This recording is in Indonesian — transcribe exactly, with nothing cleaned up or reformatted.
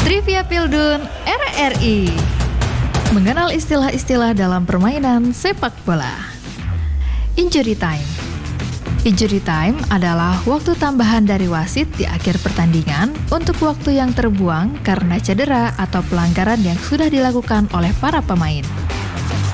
Trivia Pildun R R I. Mengenal istilah-istilah dalam permainan sepak bola. Injury time. Injury time adalah waktu tambahan dari wasit di akhir pertandingan untuk waktu yang terbuang karena cedera atau pelanggaran yang sudah dilakukan oleh para pemain.